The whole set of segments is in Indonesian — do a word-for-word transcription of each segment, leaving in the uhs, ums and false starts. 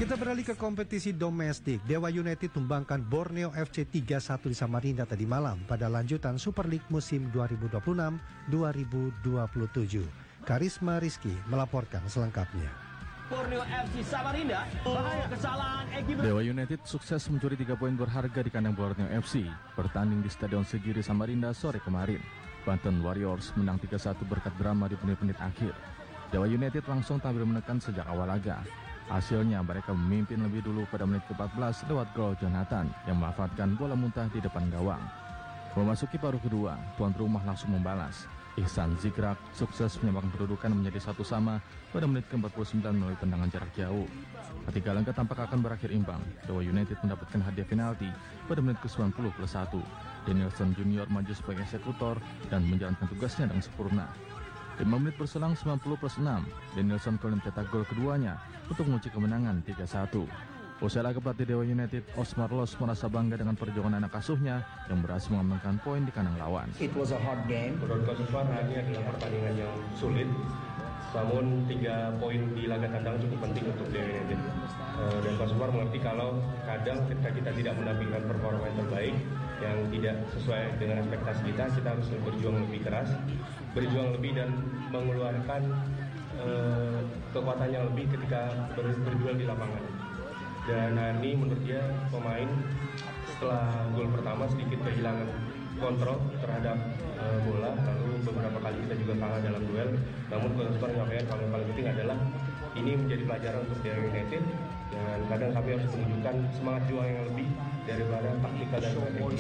Kita beralih ke kompetisi domestik. Dewa United tumbangkan Borneo F C tiga satu di Samarinda tadi malam pada lanjutan Super League musim dua ribu dua puluh enam dua ribu dua puluh tujuh. Karisma Rizky melaporkan selengkapnya. Borneo F C Samarinda, bahaya kesalahan Egy. Dewa United sukses mencuri tiga poin berharga di kandang Borneo F C bertanding di Stadion Segiri Samarinda sore kemarin. Banten Warriors menang tiga satu berkat drama di menit-menit akhir. Dewa United langsung tampil menekan sejak awal laga. Hasilnya mereka memimpin lebih dulu pada menit ke empat belas lewat gol Jonathan yang memanfaatkan bola muntah di depan gawang. Memasuki paruh kedua, tuan rumah langsung membalas. Ihsan Zikrak sukses menyamakan kedudukan menjadi satu sama pada menit ke empat puluh sembilan melalui tendangan jarak jauh. Ketika laga tampak akan berakhir imbang, Dewa United mendapatkan hadiah penalti pada menit ke sembilan puluh plus satu. Danielson Junior maju sebagai eksekutor dan menjalankan tugasnya dengan sempurna. lima menit berselang sembilan puluh plus enam, Danielson kembali mencetak gol keduanya untuk mengunci kemenangan tiga satu. Usai laga, pelatih Dewa United, Osmar Los, merasa bangga dengan perjuangan anak asuhnya yang berhasil mengamankan poin di kandang lawan. It was a hard game. Menurut Coach Osmar, ini adalah pertandingan yang sulit. Namun tiga poin di laga tandang cukup penting untuk Dewa United. Uh, dan Coach Osmar mengerti kalau kadang ketika kita tidak menampilkan performa yang terbaik, yang tidak sesuai dengan ekspektasi kita, kita harus berjuang lebih keras, berjuang lebih dan mengeluarkan uh, kekuatan yang lebih ketika ber berjuang di lapangan. Dan hari ini menurut dia pemain setelah gol pertama sedikit kehilangan kontrol terhadap uh, bola, lalu beberapa kali kita juga kalah dalam duel. Namun Coach Osmar menyampaikan kalau yang paling penting adalah ini menjadi pelajaran untuk Dewa United, dan kadang kami harus menunjukkan semangat juang yang lebih daripada taktikal dan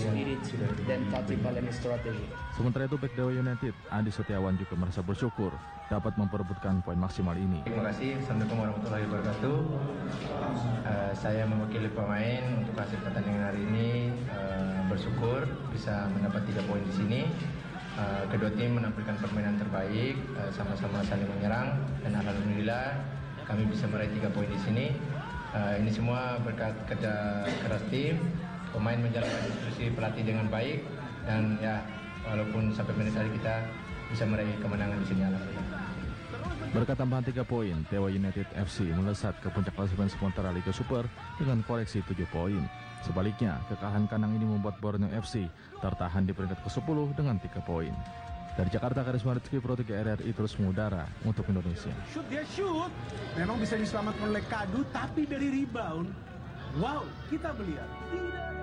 strategi. Sementara itu, bek Dewa United Adi Setiawan juga merasa bersyukur dapat memperebutkan poin maksimal ini. Terima kasih. Assalamualaikum warahmatullahi wabarakatuh. Uh, saya mewakili pemain untuk hasil pertandingan hari ini, uh, bersyukur bisa mendapat tiga poin di sini. Uh, kedua tim menampilkan permainan terbaik, sama-sama uh, saling menyerang, dan alhamdulillah kami bisa meraih tiga poin di sini. Uh, ini semua berkat kerja keras tim, pemain menjalankan instruksi pelatih dengan baik, dan ya walaupun sampai menit hari kita bisa meraih kemenangan di sini, alhamdulillah. Berkat tambahan tiga poin, Dewa United F C melesat ke puncak klasemen sementara Liga Super dengan koleksi tujuh poin. Sebaliknya, kekalahan kandang ini membuat Borneo F C tertahan di peringkat ke sepuluh dengan tiga poin. Dari Jakarta, Karisma Rizky, Pro tiga R R I terus mengudara untuk Indonesia. Shoot, dia shoot. Memang bisa diselamatkan oleh Kadu, tapi dari rebound. Wow, kita melihat. Tidak.